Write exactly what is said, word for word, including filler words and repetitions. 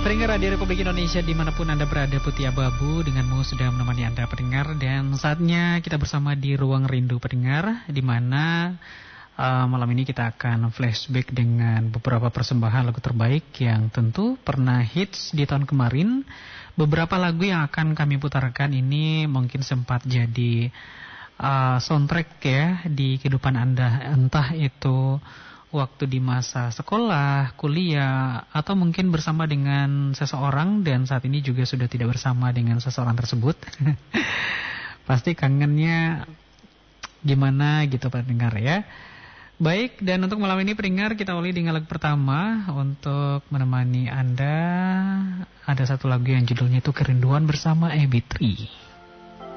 Pendengar Radio Republik Indonesia dimanapun Anda berada, Putih Abu-Abu denganmu sudah menemani Anda pendengar. Dan saatnya kita bersama di Ruang Rindu Pendengar, di mana uh, malam ini kita akan flashback dengan beberapa persembahan lagu terbaik yang tentu pernah hits di tahun kemarin. Beberapa lagu yang akan kami putarkan ini mungkin sempat jadi uh, soundtrack ya di kehidupan Anda, entah itu waktu di masa sekolah, kuliah, atau mungkin bersama dengan seseorang dan saat ini juga sudah tidak bersama dengan seseorang tersebut. Pasti kangennya gimana gitu pendengar ya. Baik, dan untuk malam ini pendengar kita awali dengan lagu pertama. Untuk menemani Anda ada satu lagu yang judulnya itu Kerinduan bersama Ebitri.